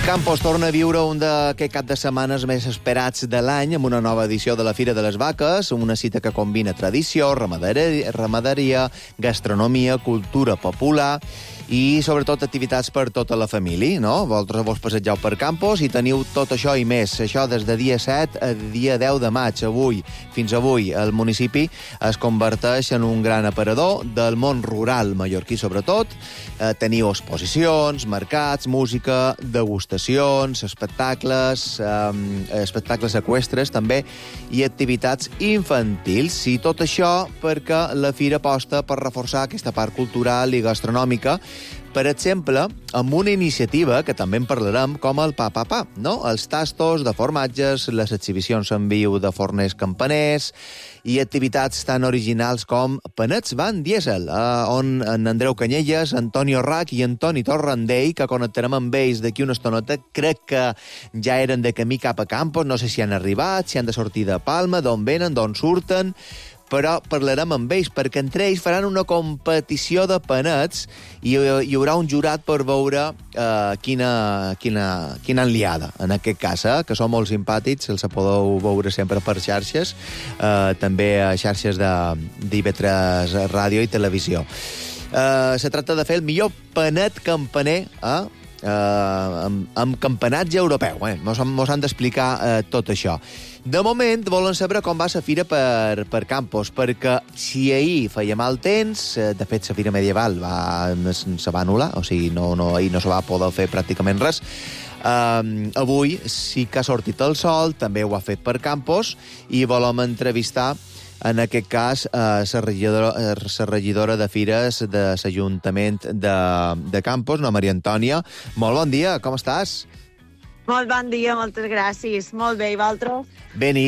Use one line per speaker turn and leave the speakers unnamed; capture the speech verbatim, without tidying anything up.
Campos torna a viure un d'aquest cap de setmanes més esperats de l'any amb una nova edició de la Fira de les Vaques, una cita que combina tradició, ramaderia, ramaderia gastronomia, cultura popular i, sobretot, activitats per tota la família, no? Vosaltres vos passegeu per Campos i teniu tot això i més. Això des de dia set a dia deu de maig. Avui, fins avui, el municipi es converteix en un gran aparador del món rural mallorquí, sobretot. Eh, teniu exposicions, mercats, música, degustacions, espectacles, eh, espectacles eqüestres, també, i activitats infantils. I tot això perquè la Fira aposta per reforçar aquesta part cultural i gastronòmica, per exemple, amb una iniciativa que també en parlarem, com el Pa Pa Pa, no? Els tastos de formatges, les exhibicions en viu de forners campaners i activitats tan originals com Panets Van Diesel, eh, on en Andreu Canyelles, Antonio Rach i Antoni Torrandell, que connectarem amb ells d'aquí una estoneta, crec que ja eren de camí cap a Campos, no sé si han arribat, si han de sortir de Palma, d'on venen, d'on surten, però parlarem amb ells, perquè entre ells faran una competició de panets i hi haurà un jurat per veure eh, quina, quina, quina enliada, en aquest cas, eh, que són molt simpàtics, els podeu veure sempre per xarxes, eh, també a xarxes d'I V tres Ràdio i Televisió. Eh, se tracta de fer el millor panet campaner, eh? Uh, amb, amb campanatge europeu. Eh? Mos, mos han d'explicar uh, tot això. De moment, volen saber com va la fira per, per Campos, perquè si ahir feia mal temps, uh, de fet, la fira medieval va, se va anul·lar, o sigui, no, no, ahir no se va poder fer pràcticament res. Uh, avui sí que ha sortit el sol, també ho ha fet per Campos, i volem entrevistar en aquest cas, eh, la regidora, eh, regidora de Fires de l'Ajuntament de, de Campos, no, Maria Antònia. Molt bon dia, com estàs?
Molt bon dia, moltes gràcies. Molt bé, i vosaltres?
Ben,